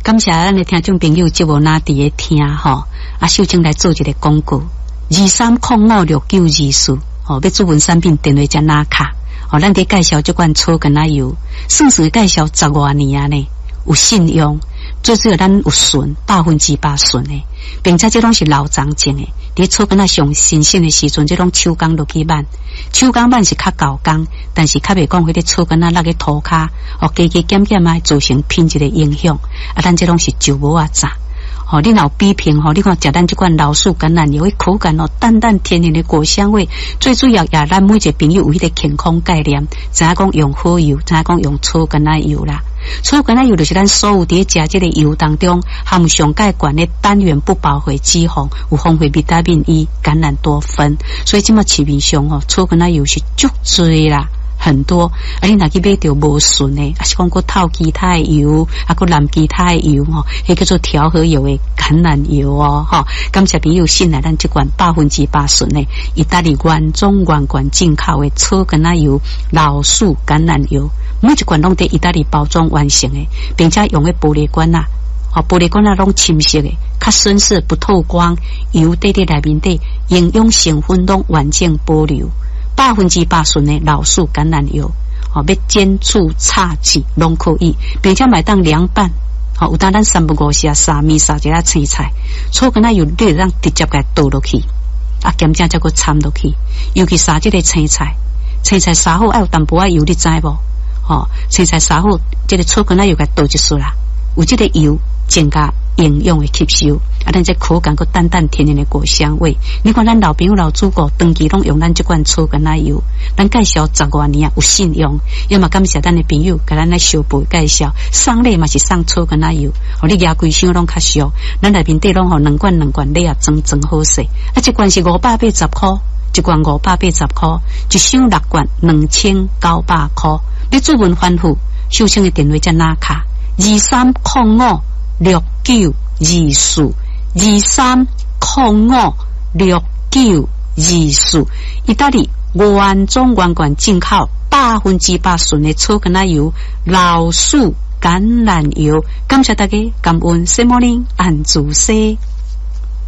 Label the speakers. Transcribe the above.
Speaker 1: 感谢咱的听众朋友节目哪伫咧听吼，秀清来做一个广告，23056924要注文产品电话加拿卡，咱伫介绍这款草根仔油，算是介绍10多年啊呢，有信用。最主要咱有纯，100%纯的，并且这拢是老长种的。伫草根仔上新鲜的时阵，这种手工落去挽，手工挽是较高工，但是较袂讲迄个草根仔落去涂骹，加减减啊，造成品质的影响。咱这拢是就无啊炸。你若有比拼你看食咱这款老树橄榄油，的口感淡淡甜甜的果香味，最主要也咱每一个朋友有迄个健康概念，知影讲用好油，知影讲用草根仔油啦。草根仔油就是咱所有伫食这个油当中含上介悬的单元不饱和脂肪，有丰富维他命 E、橄榄多酚，所以即马市面上草根仔油是足多啦。很多，你若去买到无纯的，是讲过透其他的油，过蓝其他的油迄叫做调和油的橄榄油感谢朋友信赖咱这款100%纯的意大利原装原罐进口的草根仔油、老树橄榄油，每一罐拢在意大利包装完成的，并且用的玻璃罐玻璃罐拢深色的，较深色不透光，油在内面底，营养成分拢完整保留。100%纯的老树橄榄油，要煎煮炒制拢可以，并且买当凉拌，有当咱3不5时沙米沙一下青菜，草根仔油你让直接给倒落去，咸正再个掺落去，尤其沙这个青菜沙好要有淡薄仔油，你知无？青菜沙好，这个草根仔油给倒一丝啦，有这个油增加营养的吸收，咱这口感个淡淡甜甜的果香味。你看咱老朋友老祖国长期拢用咱这款草根仔油，咱介绍10多年有信用，要么感谢咱的朋友给咱来小补介绍，送礼嘛是送草根仔油，你牙规箱拢较俗，咱内面底拢2罐礼啊，装好势。一罐是580块，一罐580块，一箱6罐2900块。你注文反复，秀清的电话在哪卡？23056924，23056924，意大利原装原罐进口100%纯的草根仔油、老树橄榄油。感谢大家，感恩 Good morning 安主西。